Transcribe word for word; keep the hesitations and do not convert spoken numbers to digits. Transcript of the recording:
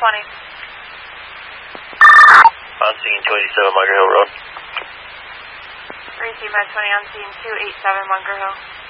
twenty. On scene two eighty-seven Bunker Hill Road. Receive med twenty on scene two eighty-seven Bunker Hill.